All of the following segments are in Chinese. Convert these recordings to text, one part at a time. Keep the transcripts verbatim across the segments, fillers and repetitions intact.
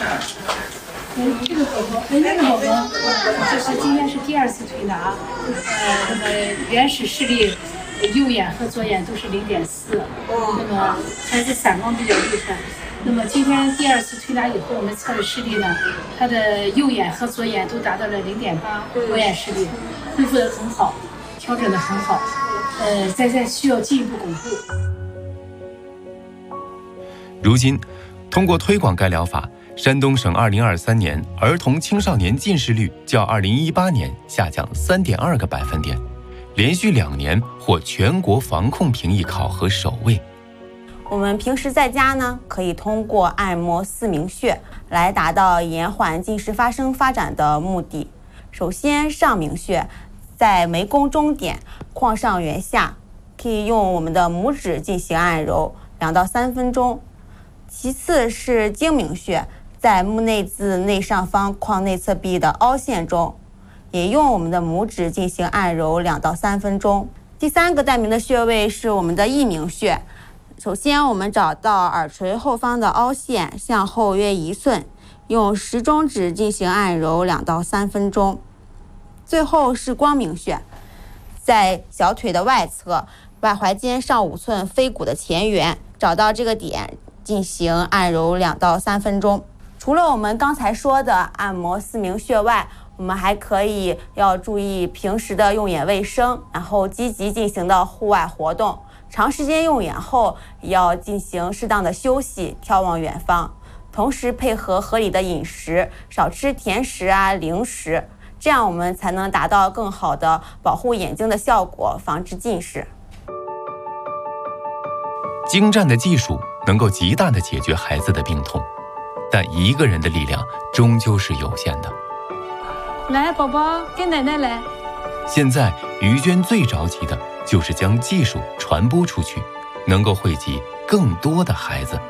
嗯，这个宝宝，哎，那个宝宝，这是今天是第二次推拿，呃，那么原始视力，右眼和左眼都是零点四，那么还是散光比较厉害。那么今天第二次推拿以后，我们测的视力呢，他的右眼和左眼都达到了零点八，左眼视力恢复得很好，调整得很好，呃，再再需要进一步巩固。 如今，通过推广该疗法，山东省二零二三年儿童青少年近视率较二零一八年下降三点二个百分点，连续两年获全国防控评议考核首位。 我们平时在家呢，可以通过按摩四明穴来达到延缓近视发生发展的目的。首先，上明穴在眉弓中点，眶上缘下，可以用我们的拇指进行按揉两到三分钟。其次是睛明穴，在目内眦内上方眶内侧壁的凹陷中，也用我们的拇指进行按揉两到三分钟。第三个带名的穴位是我们的翳明穴。首先，我们找到耳垂后方的凹陷，向后约一寸，用食中指进行按揉两到三分钟。最后是光明穴，在小腿的外侧，外踝尖上五寸腓骨的前缘，找到这个点进行按揉两到三分钟。除了我们刚才说的按摩四明穴外，我们还可以要注意平时的用眼卫生，然后积极进行的户外活动。长时间用眼后，也要进行适当的休息，眺望远方。同时配合合理的饮食，少吃甜食啊、零食，这样我们才能达到更好的保护眼睛的效果，防治近视。 精湛的技术能够极大地解决孩子的病痛，但一个人的力量终究是有限的。 来，宝宝，跟奶奶来。 现在于娟最着急的就是将技术传播出去，能够惠及更多的孩子。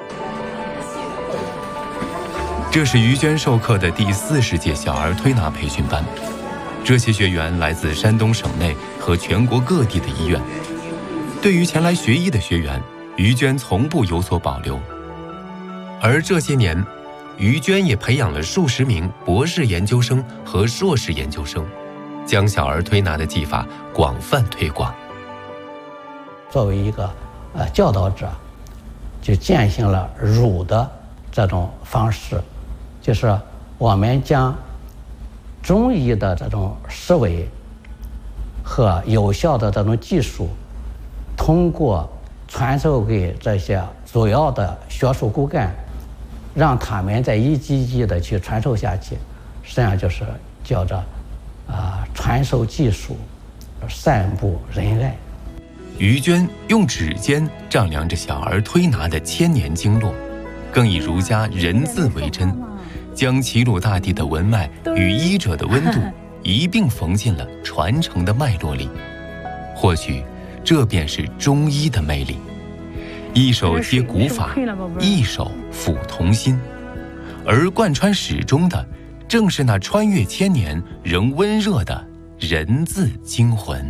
这是于娟授课的第四十届小儿推拿培训班，这些学员来自山东省内和全国各地的医院。对于前来学医的学员，于娟从不有所保留。而这些年，于娟也培养了数十名博士研究生和硕士研究生，将小儿推拿的技法广泛推广。 作为一个呃教导者，就践行了儒的这种方式，就是我们将中医的这种思维和有效的这种技术，通过传授给这些主要的学术骨干，让他们再一级一级的去传授下去，实际上就是叫着啊、呃、传授技术，散布仁爱。 于娟用指尖丈量着小儿推拿的千年经络，更以儒家人字为真，将齐鲁大地的文脉与医者的温度一并缝进了传承的脉络里。或许这便是中医的魅力，一手接古法，一手抚童心，而贯穿始终的正是那穿越千年仍温热的人字精魂。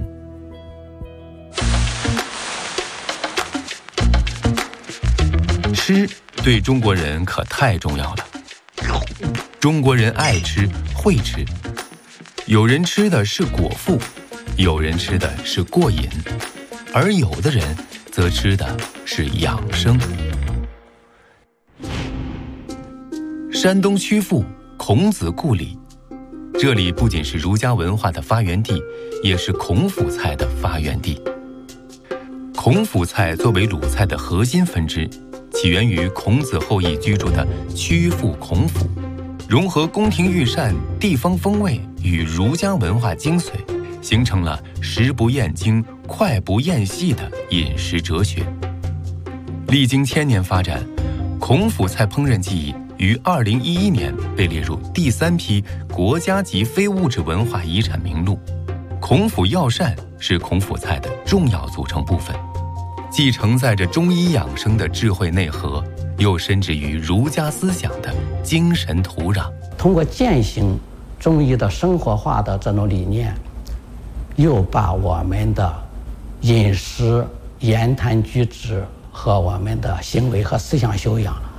吃对中国人可太重要了，中国人爱吃会吃，有人吃的是果腹，有人吃的是过瘾，而有的人则吃的是养生。山东曲阜孔子故里，这里不仅是儒家文化的发源地，也是孔府菜的发源地。孔府菜作为鲁菜的核心分支，起源于孔子后裔居住的曲阜孔府，融合宫廷御膳、地方风味与儒家文化精髓，形成了食不厌精、脍不厌细的饮食哲学。历经千年发展，孔府菜烹饪技艺于二零一一年被列入第三批国家级非物质文化遗产名录。孔府药膳是孔府菜的重要组成部分，既承载着中医养生的智慧内核，又深植于儒家思想的精神土壤。 通过践行中医的生活化的这种理念，又把我们的饮食、言谈举止和我们的行为和思想修养